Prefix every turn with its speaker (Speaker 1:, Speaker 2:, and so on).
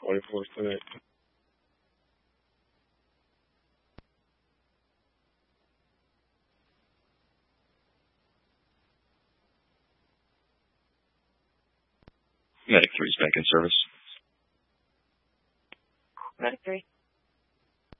Speaker 1: 24 today.
Speaker 2: Medic 3 is back in service.
Speaker 3: Medic 3.